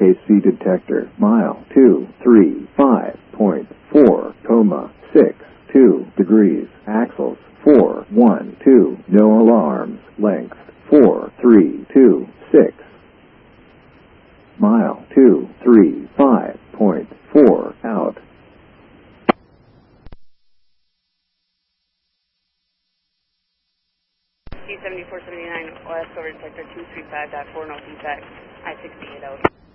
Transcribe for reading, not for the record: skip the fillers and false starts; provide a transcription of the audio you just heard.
AC detector, mile 235.4, 62 degrees, axles 412, no alarms, length 4326, mile 235.4, out. C-7479, West over detector 235.4, no feedback, I-68 out.